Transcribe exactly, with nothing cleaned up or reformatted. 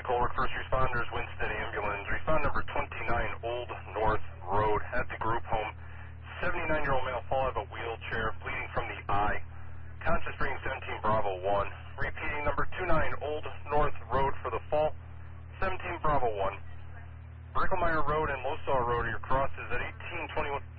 Colwick First Responders, Winston Ambulance. Respond number twenty-nine Old North Road at the group home. seventy-nine-year-old male fall out of a wheelchair, bleeding from the eye. Conscious bringing seventeen Bravo one. Repeating number twenty-nine Old North Road for the fall. seventeen Bravo one. Bricklemeyer Road and Losaw Road are your crosses at eighteen twenty-one.